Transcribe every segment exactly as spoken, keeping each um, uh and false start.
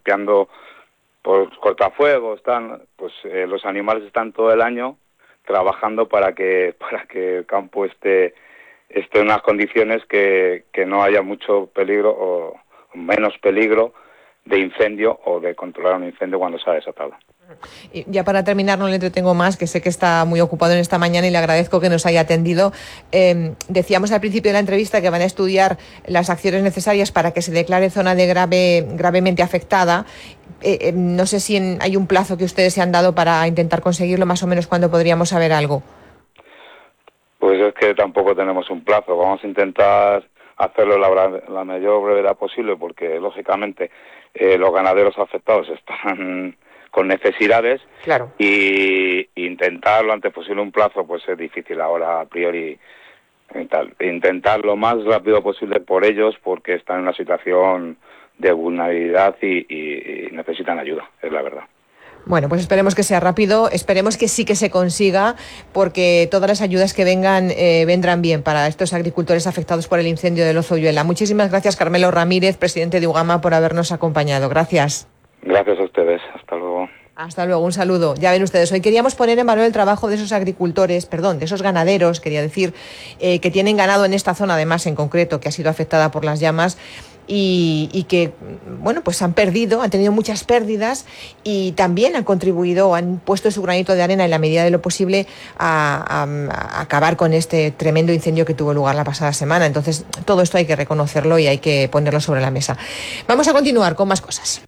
limpiando por cortafuegos, están, pues eh, los animales están todo el año trabajando para que para que el campo esté esté en unas condiciones que, que no haya mucho peligro o menos peligro de incendio o de controlar un incendio cuando se ha desatado. Y ya para terminar, no le entretengo más, que sé que está muy ocupado en esta mañana y le agradezco que nos haya atendido. Eh, decíamos al principio de la entrevista que van a estudiar las acciones necesarias para que se declare zona de grave gravemente afectada. Eh, eh, no sé si en, hay un plazo que ustedes se han dado para intentar conseguirlo, más o menos cuándo podríamos saber algo. Pues es que tampoco tenemos un plazo. Vamos a intentar hacerlo la, la mayor brevedad posible porque, lógicamente, eh, los ganaderos afectados están con necesidades, claro. Y intentar lo antes posible un plazo, pues es difícil ahora a priori. Intentar, intentar lo más rápido posible por ellos porque están en una situación de vulnerabilidad y, y, y necesitan ayuda, es la verdad. Bueno, pues esperemos que sea rápido, esperemos que sí que se consiga, porque todas las ayudas que vengan eh, vendrán bien para estos agricultores afectados por el incendio de Lozoyuela. Muchísimas gracias, Carmelo Ramírez, presidente de UGAMA, por habernos acompañado. Gracias. Gracias a ustedes. Hasta luego. Hasta luego, un saludo. Ya ven ustedes, hoy queríamos poner en valor el trabajo de esos agricultores, perdón, de esos ganaderos, quería decir, eh, que tienen ganado en esta zona, además en concreto, que ha sido afectada por las llamas. Y, y que, bueno, pues han perdido, han tenido muchas pérdidas y también han contribuido, han puesto su granito de arena en la medida de lo posible a, a, a acabar con este tremendo incendio que tuvo lugar la pasada semana. Entonces, todo esto hay que reconocerlo y hay que ponerlo sobre la mesa. Vamos a continuar con más cosas.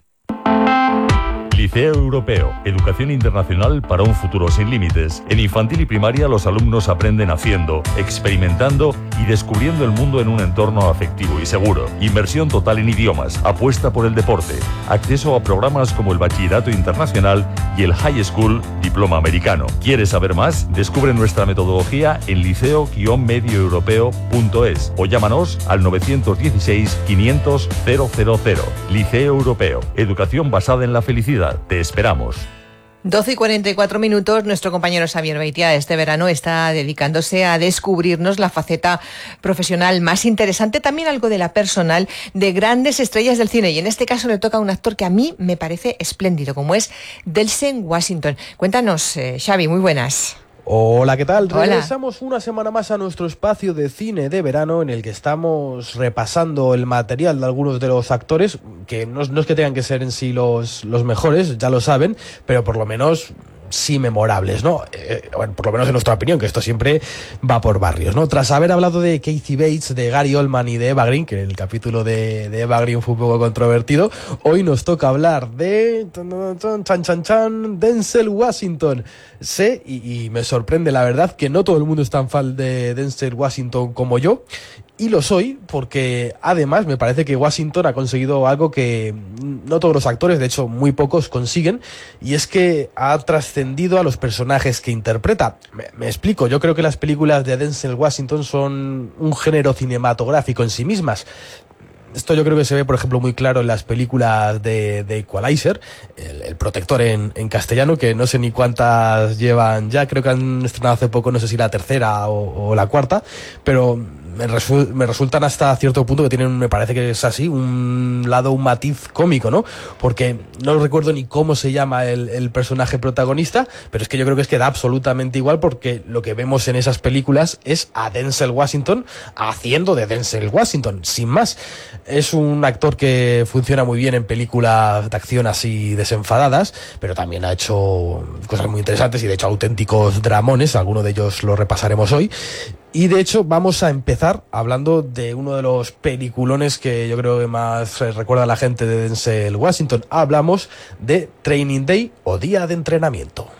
Liceo Europeo, educación internacional para un futuro sin límites. En infantil y primaria los alumnos aprenden haciendo, experimentando y descubriendo el mundo en un entorno afectivo y seguro. Inversión total en idiomas, apuesta por el deporte, acceso a programas como el Bachillerato Internacional y el High School Diploma Americano. ¿Quieres saber más? Descubre nuestra metodología en liceo medio europeo punto es o llámanos al nueve uno seis, quinientos, cero cero cero. Liceo Europeo, educación basada en la felicidad. Te esperamos. doce y cuarenta y cuatro minutos, nuestro compañero Xavier Beitia este verano está dedicándose a descubrirnos la faceta profesional más interesante, también algo de la personal, de grandes estrellas del cine. Y en este caso le toca a un actor que a mí me parece espléndido, como es Denzel Washington. Cuéntanos, eh, Xavi, muy buenas. Hola, ¿qué tal? Hola. Regresamos una semana más a nuestro espacio de cine de verano en el que estamos repasando el material de algunos de los actores, que no, no es que tengan que ser en sí los, los mejores, ya lo saben, pero por lo menos sí memorables, ¿no? Eh, bueno, por lo menos en nuestra opinión, que esto siempre va por barrios, ¿no? Tras haber hablado de Kathy Bates, de Gary Oldman y de Eva Green, que el capítulo de, de Eva Green fue un poco controvertido, hoy nos toca hablar de chan, chan, chan, Denzel Washington. Sé, y, y me sorprende la verdad, que no todo el mundo es tan fan de Denzel Washington como yo, y lo soy porque además me parece que Washington ha conseguido algo que no todos los actores, de hecho muy pocos, consiguen, y es que ha trascendido a los personajes que interpreta. Me, me explico, yo creo que las películas de Denzel Washington son un género cinematográfico en sí mismas. Esto yo creo que se ve, por ejemplo, muy claro en las películas de, de Equalizer, el, el protector en, en castellano, que no sé ni cuántas llevan ya, creo que han estrenado hace poco, no sé si la tercera o, o la cuarta, pero me, resu- me resultan hasta cierto punto que tienen, me parece que es así, un lado, un matiz cómico, ¿no? Porque no recuerdo ni cómo se llama el, el personaje protagonista, pero es que yo creo que es que da absolutamente igual, porque lo que vemos en esas películas es a Denzel Washington haciendo de Denzel Washington, sin más. Es un actor que funciona muy bien en películas de acción así desenfadadas, pero también ha hecho cosas muy interesantes y de hecho auténticos dramones, algunos de ellos los repasaremos hoy. Y de hecho vamos a empezar hablando de uno de los peliculones que yo creo que más recuerda a la gente de Denzel Washington. Hablamos de Training Day o Día de Entrenamiento.